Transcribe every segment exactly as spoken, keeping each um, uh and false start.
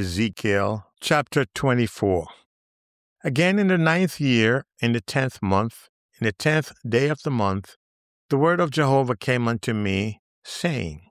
Ezekiel chapter twenty-four. Again in the ninth year, in the tenth month, in the tenth day of the month, the word of Jehovah came unto me, saying,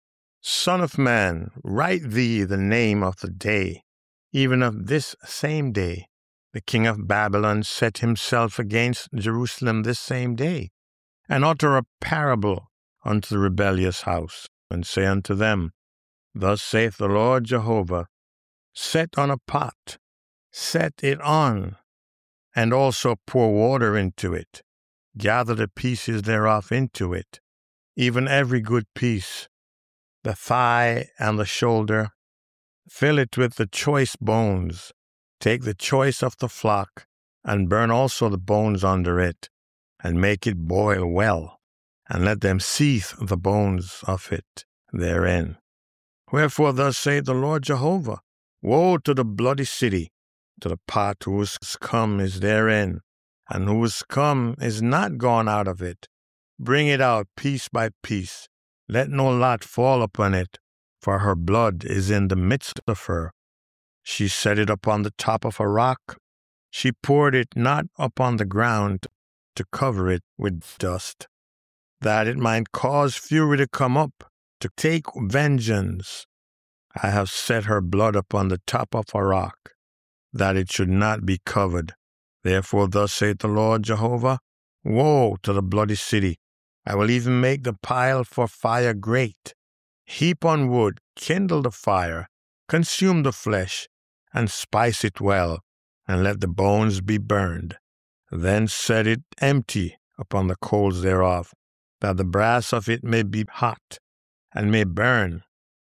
Son of man, write thee the name of the day, even of this same day. The king of Babylon set himself against Jerusalem this same day, and utter a parable unto the rebellious house, and say unto them, Thus saith the Lord Jehovah, Set on a pot, set it on, and also pour water into it. Gather the pieces thereof into it, even every good piece, the thigh and the shoulder. Fill it with the choice bones. Take the choice of the flock, and burn also the bones under it, and make it boil well, and let them seethe the bones of it therein. Wherefore thus saith the Lord Jehovah, Woe to the bloody city, to the pot whose scum is therein, and whose scum is not gone out of it. Bring it out piece by piece. Let no lot fall upon it, for her blood is in the midst of her. She set it upon the top of a rock. She poured it not upon the ground to cover it with dust, that it might cause fury to come up, to take vengeance. I have set her blood upon the top of a rock, that it should not be covered. Therefore thus saith the Lord Jehovah, Woe to the bloody city! I will even make the pile for fire great. Heap on wood, kindle the fire, consume the flesh, and spice it well, and let the bones be burned. Then set it empty upon the coals thereof, that the brass of it may be hot, and may burn,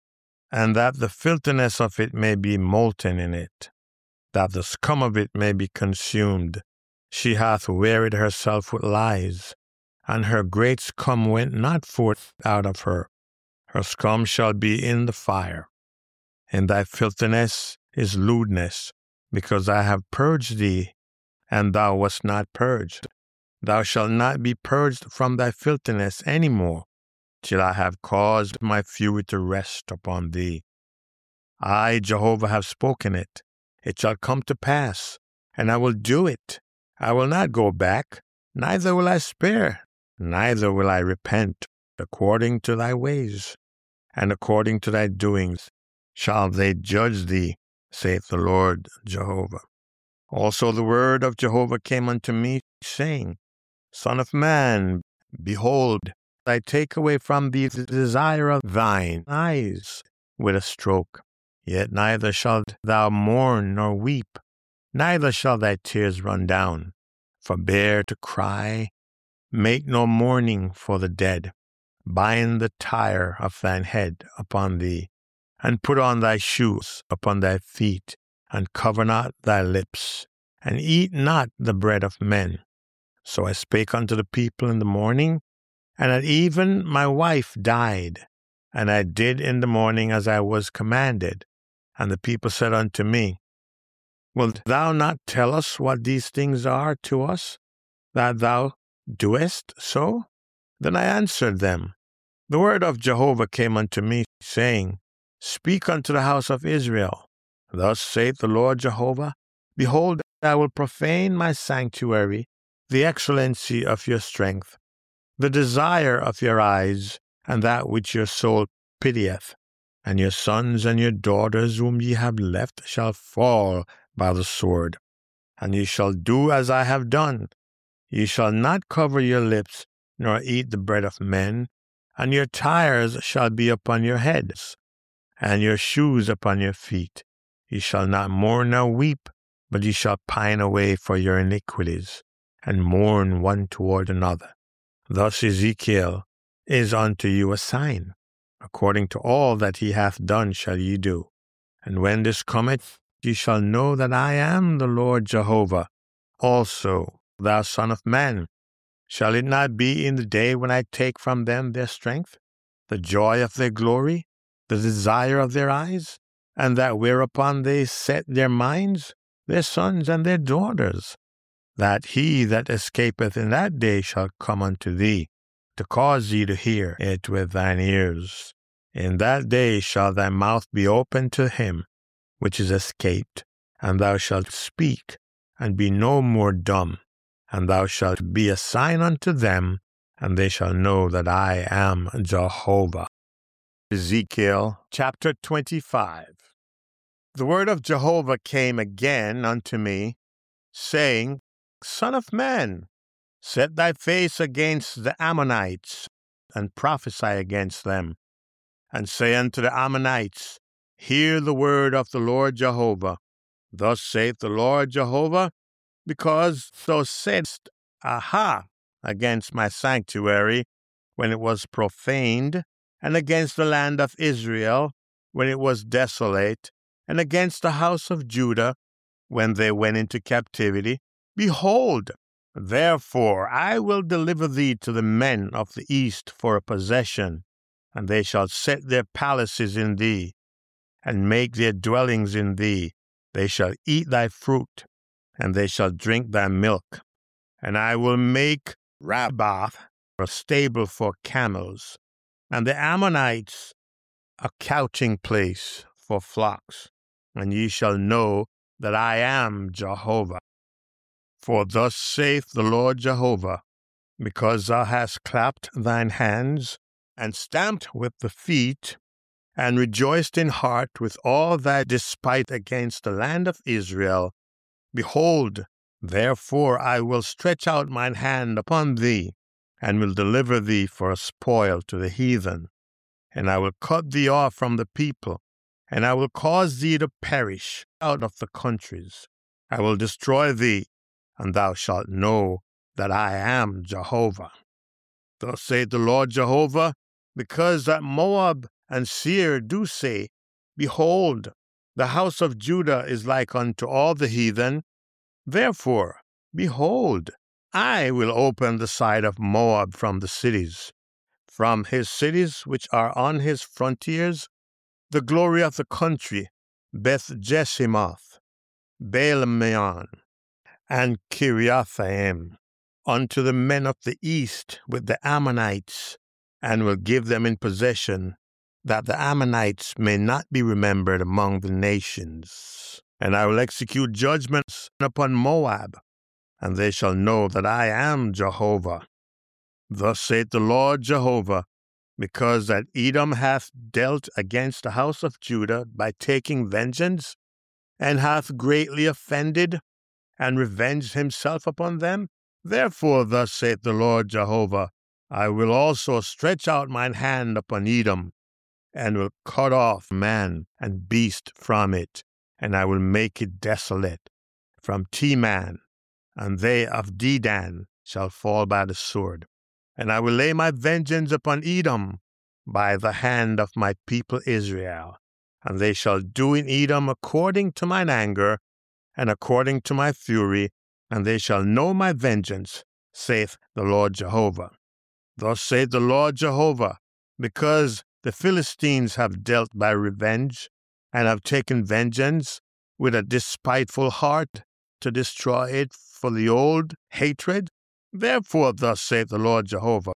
and that the filthiness of it may be molten in it, that the scum of it may be consumed. She hath wearied herself with lies, and her great scum went not forth out of her. Her scum shall be in the fire. And thy filthiness is lewdness, because I have purged thee, and thou wast not purged. Thou shalt not be purged from thy filthiness any more, till I have caused my fury to rest upon thee. I, Jehovah, have spoken it. It shall come to pass, and I will do it. I will not go back, neither will I spare, neither will I repent. According to thy ways, and according to thy doings, shall they judge thee, saith the Lord Jehovah. Also the word of Jehovah came unto me, saying, Son of man, behold, I take away from thee the desire of thine eyes with a stroke. Yet neither shalt thou mourn nor weep, neither shall thy tears run down. Forbear to cry, make no mourning for the dead. Bind the tire of thine head upon thee, and put on thy shoes upon thy feet, and cover not thy lips, and eat not the bread of men. So I spake unto the people in the morning, and at even my wife died, and I did in the morning as I was commanded. And the people said unto me, Wilt thou not tell us what these things are to us, that thou doest so? Then I answered them, The word of Jehovah came unto me, saying, Speak unto the house of Israel. Thus saith the Lord Jehovah, Behold, I will profane my sanctuary, the excellency of your strength, the desire of your eyes, and that which your soul pitieth. And your sons and your daughters whom ye have left shall fall by the sword. And ye shall do as I have done. Ye shall not cover your lips, nor eat the bread of men, and your tires shall be upon your heads, and your shoes upon your feet. Ye shall not mourn nor weep, but ye shall pine away for your iniquities, and mourn one toward another. Thus Ezekiel is unto you a sign. According to all that he hath done shall ye do. And when this cometh, ye shall know that I am the Lord Jehovah. Also, thou son of man, shall it not be in the day when I take from them their strength, the joy of their glory, the desire of their eyes, and that whereupon they set their minds, their sons and their daughters, that he that escapeth in that day shall come unto thee, to cause thee to hear it with thine ears. In that day shall thy mouth be open to him, which is escaped, and thou shalt speak, and be no more dumb, and thou shalt be a sign unto them, and they shall know that I am Jehovah. Ezekiel chapter twenty-five. The word of Jehovah came again unto me, saying, Son of man, set thy face against the Ammonites, and prophesy against them, and say unto the Ammonites, Hear the word of the Lord Jehovah. Thus saith the Lord Jehovah, because thou saidst, Aha, against my sanctuary, when it was profaned, and against the land of Israel, when it was desolate, and against the house of Judah, when they went into captivity. Behold, therefore I will deliver thee to the men of the east for a possession, and they shall set their palaces in thee, and make their dwellings in thee. They shall eat thy fruit, and they shall drink thy milk. And I will make Rabbath a stable for camels, and the Ammonites a couching place for flocks. And ye shall know that I am Jehovah. For thus saith the Lord Jehovah, because thou hast clapped thine hands, and stamped with the feet, and rejoiced in heart with all thy despite against the land of Israel, behold, therefore I will stretch out mine hand upon thee, and will deliver thee for a spoil to the heathen. And I will cut thee off from the people, and I will cause thee to perish out of the countries. I will destroy thee, and thou shalt know that I am Jehovah. Thus saith the Lord Jehovah, because that Moab and Seir do say, Behold, the house of Judah is like unto all the heathen. Therefore, behold, I will open the side of Moab from the cities, from his cities which are on his frontiers, the glory of the country, Beth Jeshimoth, Baal-meon, and Kiriathaim, unto the men of the east with the Ammonites, and will give them in possession, that the Ammonites may not be remembered among the nations. And I will execute judgments upon Moab, and they shall know that I am Jehovah. Thus saith the Lord Jehovah, because that Edom hath dealt against the house of Judah by taking vengeance, and hath greatly offended, and revenged himself upon them. Therefore thus saith the Lord Jehovah, I will also stretch out mine hand upon Edom, and will cut off man and beast from it, and I will make it desolate from Teman, and they of Dedan shall fall by the sword. And I will lay my vengeance upon Edom by the hand of my people Israel, and they shall do in Edom according to mine anger, and according to my fury, and they shall know my vengeance, saith the Lord Jehovah. Thus saith the Lord Jehovah, because the Philistines have dealt by revenge, and have taken vengeance with a despiteful heart to destroy it for the old hatred. Therefore thus saith the Lord Jehovah,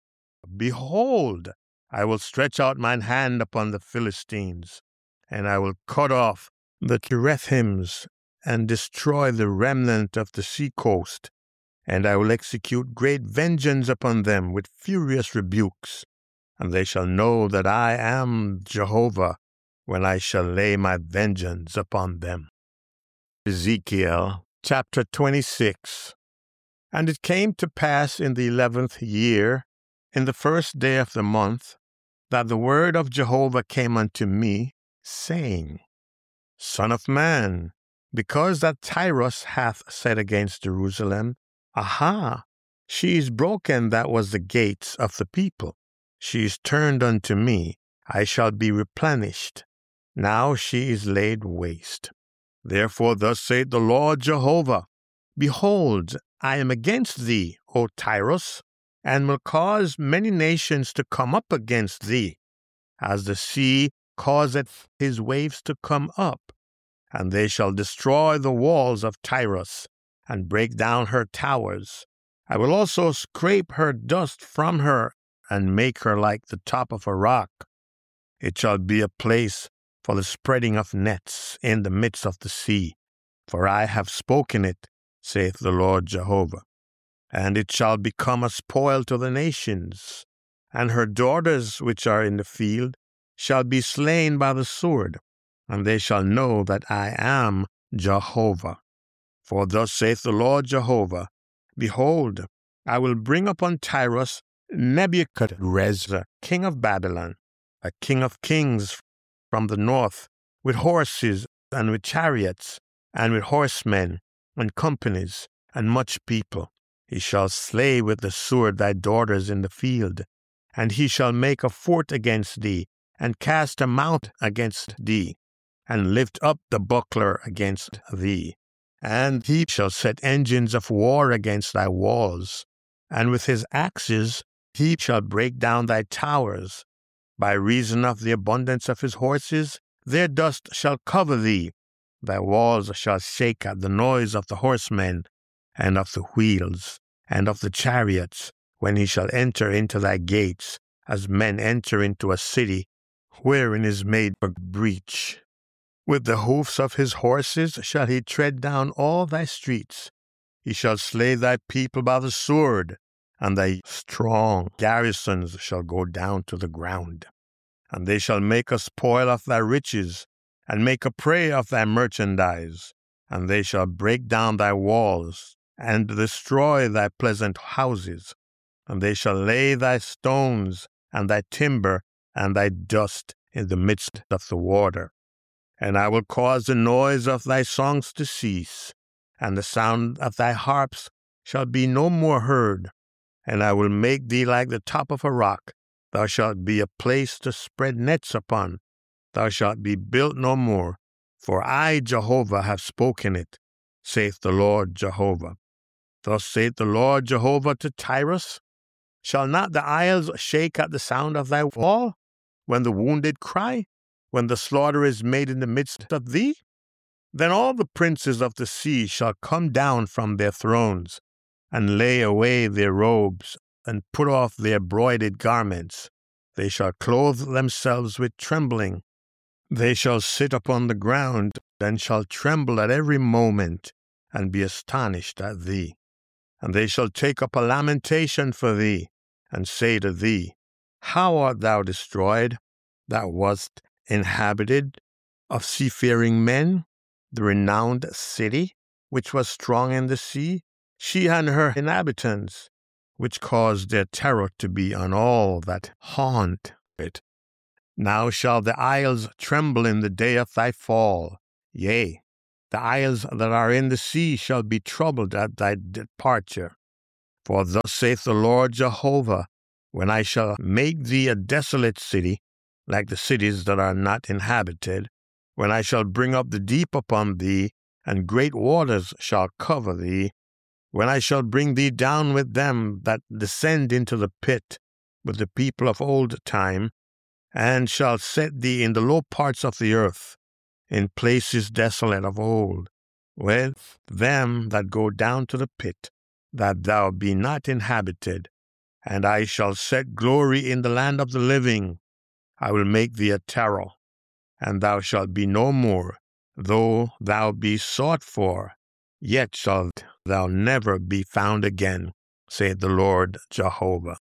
Behold, I will stretch out mine hand upon the Philistines, and I will cut off the Cherethims, and destroy the remnant of the sea coast, and I will execute great vengeance upon them with furious rebukes, and they shall know that I am Jehovah, when I shall lay my vengeance upon them. Ezekiel chapter twenty-six. And it came to pass in the eleventh year, in the first day of the month, that the word of Jehovah came unto me, saying, Son of man, because that Tyrus hath said against Jerusalem, Aha, she is broken that was the gates of the people. She is turned unto me, I shall be replenished. Now she is laid waste. Therefore thus saith the Lord Jehovah, Behold, I am against thee, O Tyrus, and will cause many nations to come up against thee, as the sea causeth his waves to come up. And they shall destroy the walls of Tyrus, and break down her towers. I will also scrape her dust from her, and make her like the top of a rock. It shall be a place for the spreading of nets in the midst of the sea. For I have spoken it, saith the Lord Jehovah. And it shall become a spoil to the nations, and her daughters which are in the field shall be slain by the sword, and they shall know that I am Jehovah. For thus saith the Lord Jehovah, Behold, I will bring upon Tyrus Nebuchadrezzar, king of Babylon, a king of kings from the north, with horses and with chariots, and with horsemen and companies, and much people. He shall slay with the sword thy daughters in the field, and he shall make a fort against thee, and cast a mount against thee, and lift up the buckler against thee. And he shall set engines of war against thy walls, and with his axes he shall break down thy towers. By reason of the abundance of his horses, their dust shall cover thee. Thy walls shall shake at the noise of the horsemen, and of the wheels, and of the chariots, when he shall enter into thy gates, as men enter into a city wherein is made a breach. With the hoofs of his horses shall he tread down all thy streets. He shall slay thy people by the sword, and thy strong garrisons shall go down to the ground. And they shall make a spoil of thy riches, and make a prey of thy merchandise. And they shall break down thy walls, and destroy thy pleasant houses. And they shall lay thy stones, and thy timber, and thy dust in the midst of the water. And I will cause the noise of thy songs to cease, and the sound of thy harps shall be no more heard. And I will make thee like the top of a rock. Thou shalt be a place to spread nets upon. Thou shalt be built no more. For I, Jehovah, have spoken it, saith the Lord Jehovah. Thus saith the Lord Jehovah to Tyrus, Shall not the isles shake at the sound of thy wall, when the wounded cry, when the slaughter is made in the midst of thee? Then all the princes of the sea shall come down from their thrones, and lay away their robes, and put off their broidered garments. They shall clothe themselves with trembling. They shall sit upon the ground, and shall tremble at every moment, and be astonished at thee. And they shall take up a lamentation for thee, and say to thee, How art thou destroyed, that wast inhabited of seafaring men, the renowned city, which was strong in the sea, she and her inhabitants, which caused their terror to be on all that haunt it. Now shall the isles tremble in the day of thy fall. Yea, the isles that are in the sea shall be troubled at thy departure. For thus saith the Lord Jehovah, when I shall make thee a desolate city, like the cities that are not inhabited, when I shall bring up the deep upon thee, and great waters shall cover thee, when I shall bring thee down with them that descend into the pit, with the people of old time, and shall set thee in the low parts of the earth, in places desolate of old, with them that go down to the pit, that thou be not inhabited. And I shall set glory in the land of the living. I will make thee a terror, and thou shalt be no more. Though thou be sought for, yet shalt thou never be found again, saith the Lord Jehovah.